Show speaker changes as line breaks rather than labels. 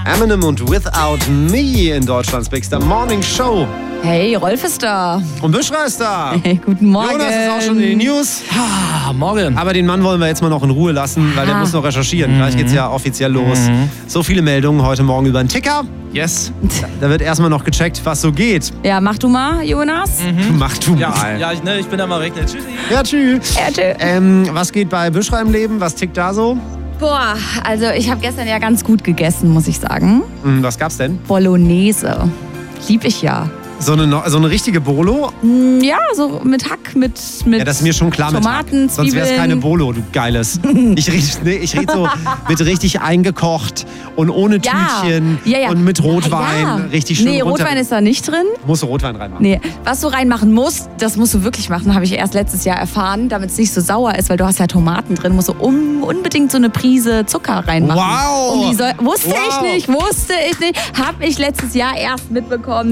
Eminem und Without Me in Deutschlands Big Star Morning Show.
Hey, Rolf ist da.
Und Büschra ist da.
Hey, guten Morgen.
Jonas ist auch schon in den News.
Morgen.
Aber den Mann wollen wir jetzt mal noch in Ruhe lassen, weil der muss noch recherchieren. Gleich geht's ja offiziell los. So viele Meldungen heute Morgen über den Ticker.
Yes.
Da wird erstmal noch gecheckt, was so geht.
Ja, mach du mal, Jonas.
Mach du mal.
Ja, ich bin da mal weg. Tschüssi.
Ja, tschüss.
Ja, tschüss.
Was geht bei Büschra im Leben? Was tickt da so?
Boah, also ich habe gestern ja ganz gut gegessen, muss ich sagen.
Was gab's denn?
Bolognese. Lieb ich ja.
So eine richtige Bolo?
Ja, so mit Hack, mit
Ja, das ist mir schon klar
Tomaten,
mit Hack. Sonst wäre es keine Bolo, du Geiles. Ich rede so mit richtig eingekocht und ohne Tütchen und mit Rotwein.
Ja.
Richtig schön runter.
Rotwein ist da nicht drin.
Musst du Rotwein reinmachen?
Nee, was du reinmachen musst, das musst du wirklich machen, habe ich erst letztes Jahr erfahren, damit es nicht so sauer ist, weil du hast ja Tomaten drin, musst du unbedingt so eine Prise Zucker reinmachen.
Wow!
Wusste ich nicht, habe ich letztes Jahr erst mitbekommen.